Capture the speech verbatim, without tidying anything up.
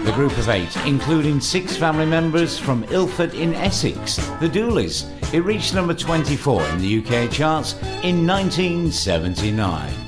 The group of eight, including six family members from Ilford in Essex, the Dooleys. It reached number twenty-four in the U K charts in nineteen seventy-nine.